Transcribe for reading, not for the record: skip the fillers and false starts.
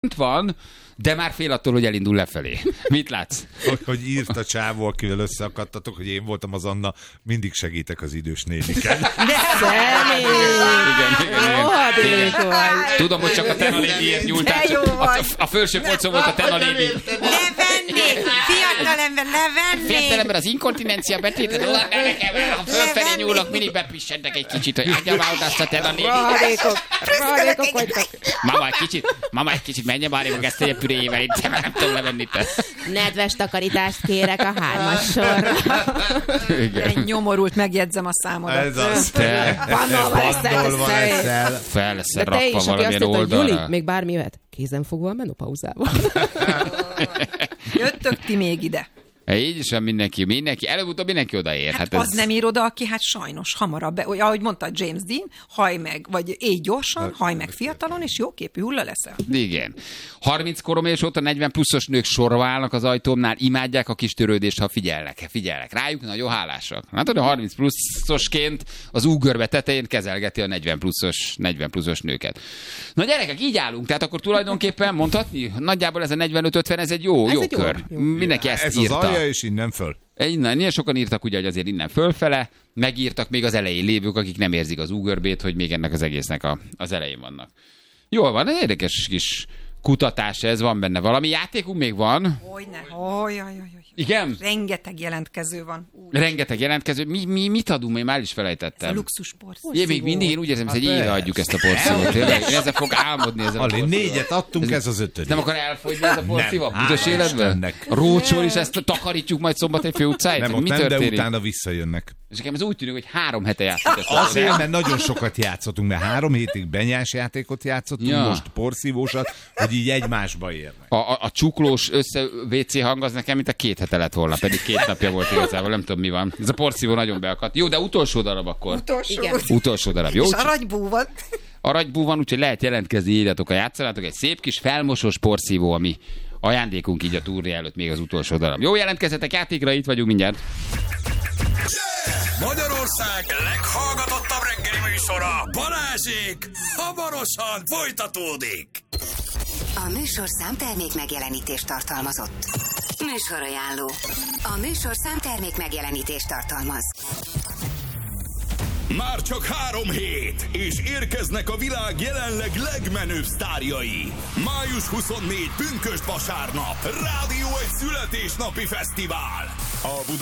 van, de már fél attól, hogy elindul lefelé. Mit látsz? Hogy írt a csávó, akivel összeakadtatok, hogy én voltam az Anna, mindig segítek az idős néniken. De személy! Igen. Tudom, hogy csak a Tenaléviért nyúltál. A felső polcon volt a Tenalévi. Levenni! Fiatalember, levenni! Fiatalember az inkontinencia betéted, oda nekem, ha fölfelé nyúlok, mindig bepissentek egy kicsit, hogy adja már oda azt a Tenalévi. Rohadékok vagytok. Mama, egy kicsit menjen már, meg ezt tegye püréjével, itt nem tudom levenni te. Nedves takarítást kérek a 3-as sorra. Egy nyomorult, megjegyzem a számodat. Ez az. Fel lesz de te rakva is, aki azt valamilyen mondta, hogy Juli, oldalra. még bármi jöhet, kézen fogva a menopauzába. Jöttök ti még ide. Így is van mindenki, előbb-utóbb mindenki odaér. Hát az nem ír oda, aki hát sajnos hamarabb, ahogy mondta James Dean, hajj meg, vagy éj gyorsan, hajj meg fiatalon, és jóképű hulla leszel. Igen. 30 koromérés óta 40 pluszos nők sorba állnak az ajtómnál, imádják a kis törődést, ha figyelnek rájuk, nagyon hálásak. Látod, a 30 pluszosként az úgörbe tetején kezelgeti a 40 pluszos nőket. Na gyerekek, így állunk, tehát akkor tulajdonképpen mondhatni, nagyjából ez a 45-50, ez egy jó kör. Mindenki ezt írta. És innen föl. Innen sokan írtak ugye, hogy azért innen fölfele, megírtak még az elején lévők, akik nem érzik az úgörbét, hogy még ennek az egésznek az elején vannak. Jól van, érdekes kis kutatás ez, van benne valami. Játékunk még van. Hogyne. Igen? Rengeteg jelentkező van. Rengeteg jelentkező. Mit adunk? Én már is felejtettem. Ez a luxus porszívó. Én még mindig, én úgy érzem, hogy egy éve adjuk ezt a porszívót. Én ezzel fog álmodni ezzel a Ali, porszívót. 4-et adtunk, ez az 5. Nem akar elfogyni ez a porszívó? Nem. Büdös életben? Rócsól is ezt takarítjuk majd Szombathely főutcáit? Nem, ott Mi nem, de történik? utána visszajönnek. És nekem ez úgy tűnik, hogy 3 hete játszunk ezt. Azért, mert nagyon sokat játszottunk, mert 3 hétig benyás játékot játszottunk, Ja. most porszívósat, hogy így egymásba érnek. A csuklós WC hang az nekem, mint a 2 hete lett volna, pedig 2 napja volt igazából, nem tudom mi van. Ez a porszívó nagyon beakadt. Jó, de utolsó darab akkor. Utolsó darab, jó? És aranybú van. Aranybú van, úgyhogy lehet jelentkezni, írjatok a játszanátok. Egy szép kis felmosós porszívó, ami ajándékunk így a túrja előtt, még az utolsó darab. Jó, jelentkezzetek játékra, itt vagyunk mindjárt. Magyarország leghallgatottabb reggeli műsora, Balázsék, hamarosan folytatódik. A műsorszám termék megjelenítést tartalmazott. Műsorajánló. A műsorszám termék megjelenítést tartalmaz. Már csak 3 hét, és érkeznek a világ jelenleg legmenőbb sztárjai. Május 24, pünkösd vasárnap, Rádió egy születésnapi fesztivál. A